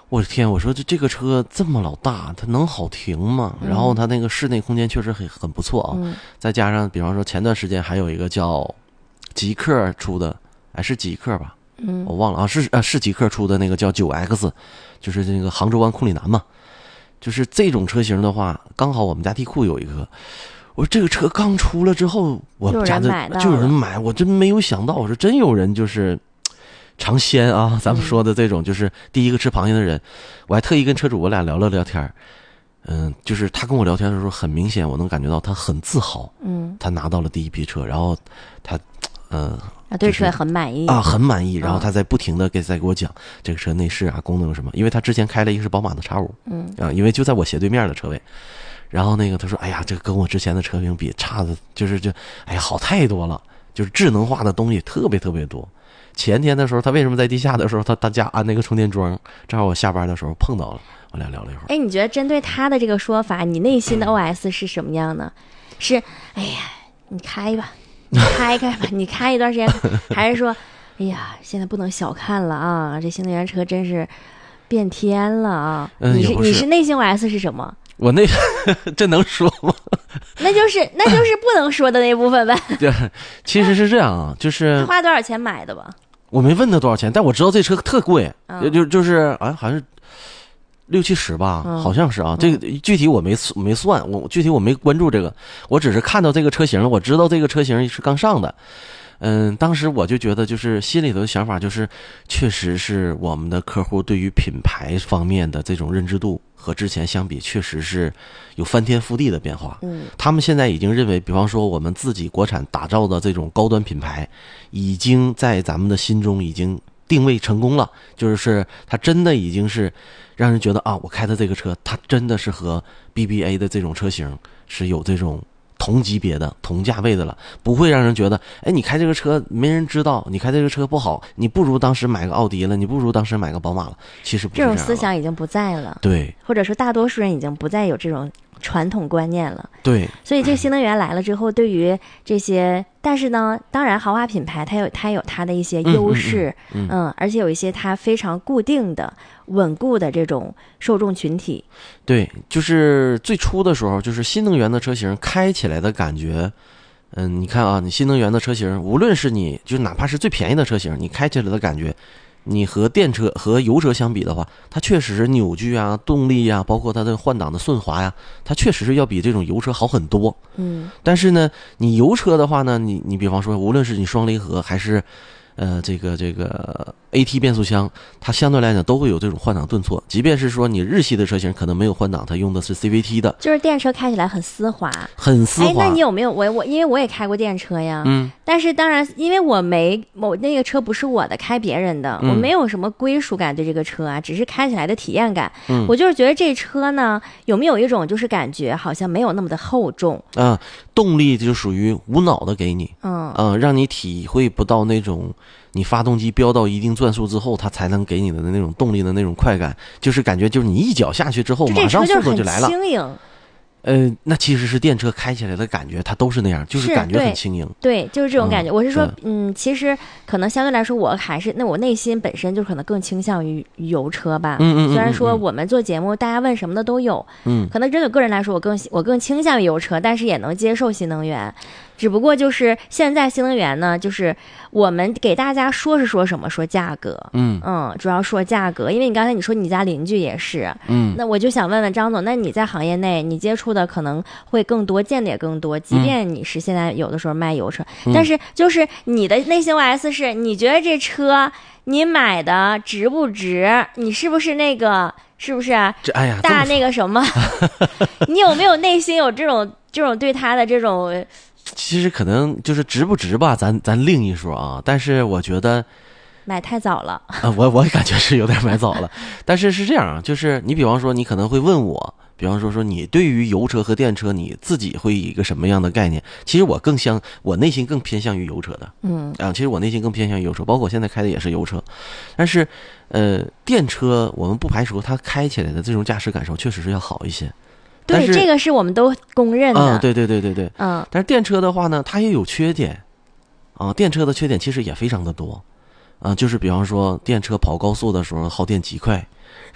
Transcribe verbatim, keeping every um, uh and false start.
我的天，我说这这个车这么老大，它能好停吗？然后它那个室内空间确实很很不错啊， 嗯、 再加上比方说前段时间还有一个叫极客出的，哎是极客吧？ 嗯， 我忘了啊，是啊是极客出的那个叫 九 X， 就是那个杭州湾库里南嘛，就是这种车型的话，刚好我们家地库有一个。我说这个车刚出了之后，我们家的就有人买，我真没有想到，我说真有人就是尝鲜啊，咱们说的这种，就是第一个吃螃蟹的人，我还特意跟车主我俩聊了聊天，嗯，就是他跟我聊天的时候，很明显我能感觉到他很自豪， 嗯， 他拿到了第一批车，然后他，呃， 啊，对车很满意啊，很满意，然后他在不停的给在给我讲这个车内饰啊、功能什么，因为他之前开了一个是宝马的 X 五，嗯，啊，因为就在我斜对面的车位。然后那个他说，哎呀，这个跟我之前的车型比差的，就是这，哎呀，好太多了，就是智能化的东西特别特别多。前天的时候，他为什么在地下的时候，他他家安那个充电桩，正好我下班的时候碰到了，我俩聊了一会儿。 哎，你觉得针对他的这个说法，你内心的 O S 是什么样呢？是，哎呀，你开吧，你开开吧，你开一段时间，还是说，哎呀，现在不能小看了啊，这新能源车真是变天了啊！ 嗯、 你是是你是内心 O S 是什么？ 我那这能说吗？ 那就是那就是不能说的那部分呗。 对，其实是这样啊，就是花多少钱买的吧？ 我没问他多少钱，但我知道这车特贵， 嗯、 就就是哎，好像是六七十吧， 嗯、 好像是啊。这个具体我没没算，我具体我没关注这个，我只是看到这个车型了，我知道这个车型是刚上的。嗯，当时我就觉得，就是心里头的想法，就是确实是我们的客户对于品牌方面的这种认知度和之前相比，确实是有翻天覆地的变化。 嗯， 他们现在已经认为，比方说我们自己国产打造的这种高端品牌，已经在咱们的心中已经定位成功了，就是它真的已经是让人觉得啊，我开的这个车，它真的是和 B B A 的这种车型是有这种同级别的同价位的了，不会让人觉得哎，你开这个车没人知道，你开这个车不好，你不如当时买个奥迪了，你不如当时买个宝马了。其实不是这样， 这种思想已经不在了， 对， 或者说大多数人已经不再有这种传统观念了， 对， 所以这个新能源来了之后，对于这些，但是呢，当然豪华品牌它有它有它的一些优势， 嗯, 嗯, 嗯, 嗯, 嗯，而且有一些它非常固定的、稳固的这种受众群体。 对，就是最初的时候，就是新能源的车型开起来的感觉，嗯，你看啊，你新能源的车型，无论是你就哪怕是最便宜的车型，你开起来的感觉。你和电车和油车相比的话，它确实是扭矩啊、动力啊，包括它的换挡的顺滑呀，它确实是要比这种油车好很多。 嗯， 但是呢，你油车的话呢，你你比方说，无论是你双离合还是，呃，这个这个 A T 变速箱，它相对来讲都会有这种换挡顿挫。即便是说你日系的车型可能没有换挡，它用的是 C V T 的， 就是电车开起来很丝滑， 很丝滑。 哎，那你有没有我我因为我也开过电车呀， 嗯， 但是当然因为我没我那个车不是我的，开别人的， 嗯、 我没有什么归属感对这个车啊，只是开起来的体验感。 嗯， 我就是觉得这车呢，有没有一种就是感觉好像没有那么的厚重啊，动力就属于无脑的给你， 嗯嗯、呃，让你体会不到那种。你发动机飙到一定转速之后，它才能给你的那种动力的那种快感，就是感觉就是你一脚下去之后，马上速度就来了。 轻盈。 呃，那其实是电车开起来的感觉，它都是那样，就是感觉很轻盈。 对，对就是这种感觉。 嗯、 我是说，嗯，其实可能相对来说，我还是那我内心本身就可能更倾向于油车吧。 嗯 嗯, 嗯。 虽然说我们做节目，大家问什么的都有。 嗯。 可能针对个人来说，我更我更倾向于油车，但是也能接受新能源。只不过就是现在新能源呢，就是我们给大家说是说什么，说价格， 嗯嗯，主要说价格，因为你刚才你说你家邻居也是， 嗯， 那我就想问问张总，那你在行业内你接触的可能会更多，见的也更多，即便你是现在有的时候卖油车， 嗯、 但是就是你的内心 O S 是，你觉得这车你买的值不值？你是不是那个？是不是啊？ 这哎呀， 大那个什么？你有没有内心有这种这种对他的这种？ 其实可能就是值不值吧，咱咱另一说啊。但是我觉得买太早了啊，我我感觉是有点买早了。但是是这样啊，就是你比方说，你可能会问我，比方说说你对于油车和电车，你自己会以一个什么样的概念？其实我更相，我内心更偏向于油车的。 嗯啊，其实我内心更偏向于油车，包括我现在开的也是油车。但是，呃，电车我们不排除它开起来的这种驾驶感受确实是要好一些。 对，这个是我们都公认的。 嗯，对对对对对。 嗯， 但是电车的话呢，它也有缺点。啊，电车的缺点其实也非常的多。啊，就是比方说电车跑高速的时候耗电极快，